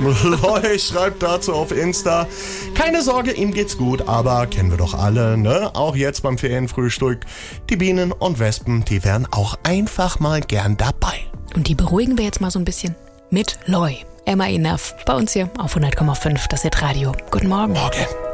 Loy schreibt dazu auf Insta: Keine Sorge, ihm geht's gut, aber kennen wir doch alle, ne? Auch jetzt beim Ferienfrühstück. Die Bienen und Wespen, die wären auch einfach mal gern dabei. Und die beruhigen wir jetzt mal so ein bisschen mit Loy. MAE Nerv bei uns hier auf 100,5, das Hit Radio. Guten Morgen. Morgen.